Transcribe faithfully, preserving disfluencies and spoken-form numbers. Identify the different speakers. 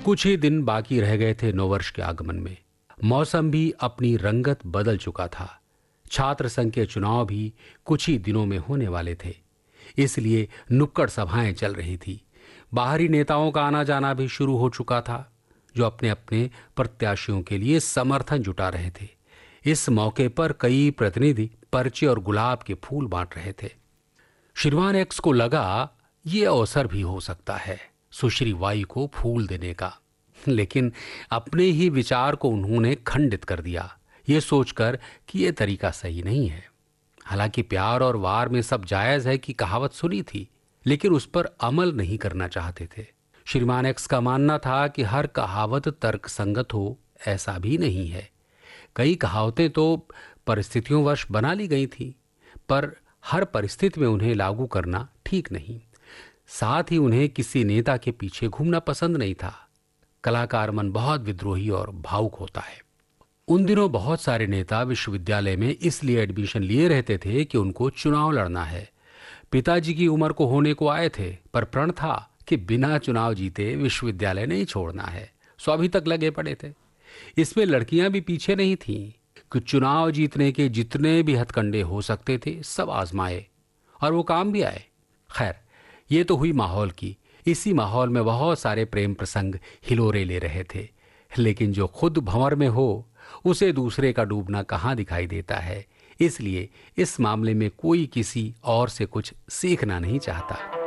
Speaker 1: कुछ ही दिन बाकी रह गए थे नववर्ष के आगमन में। मौसम भी अपनी रंगत बदल चुका था। छात्र संघ के चुनाव भी कुछ ही दिनों में होने वाले थे, इसलिए नुक्कड़ सभाएं चल रही थी। बाहरी नेताओं का आना जाना भी शुरू हो चुका था, जो अपने अपने प्रत्याशियों के लिए समर्थन जुटा रहे थे। इस मौके पर कई प्रतिनिधि पर्चे और गुलाब के फूल बांट रहे थे। श्रीमान एक्स को लगा ये अवसर भी हो सकता है सुश्री वाई को फूल देने का, लेकिन अपने ही विचार को उन्होंने खंडित कर दिया, ये सोचकर कि यह तरीका सही नहीं है। हालांकि प्यार और वार में सब जायज है की कहावत सुनी थी, लेकिन उस पर अमल नहीं करना चाहते थे। श्रीमान एक्स का मानना था कि हर कहावत तर्कसंगत हो, ऐसा भी नहीं है। कई कहावतें तो परिस्थितियों वश बना ली गई थी, पर हर परिस्थिति में उन्हें लागू करना ठीक नहीं। साथ ही उन्हें किसी नेता के पीछे घूमना पसंद नहीं था। कलाकार मन बहुत विद्रोही और भावुक होता है। उन दिनों बहुत सारे नेता विश्वविद्यालय में इसलिए एडमिशन लिए रहते थे कि उनको चुनाव लड़ना है। पिताजी की उम्र को होने को आए थे, पर प्रण था कि बिना चुनाव जीते विश्वविद्यालय नहीं छोड़ना है, सो अभी तक लगे पड़े थे। इसमें लड़कियां भी पीछे नहीं थीं कि चुनाव जीतने के जितने भी हथकंडे हो सकते थे सब आजमाए, और वो काम भी आए। खैर, ये तो हुई माहौल की। इसी माहौल में बहुत सारे प्रेम प्रसंग हिलोरे ले रहे थे, लेकिन जो खुद भंवर में हो उसे दूसरे का डूबना कहाँ दिखाई देता है। इसलिए इस मामले में कोई किसी और से कुछ सीखना नहीं चाहता।